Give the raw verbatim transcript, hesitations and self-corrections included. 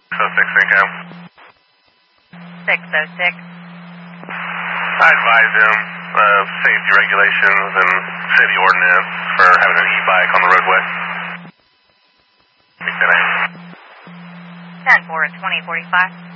six oh six income. six oh six. I advise him of safety regulations and city ordinance for having an e-bike on the roadway. ten four twenty forty-five.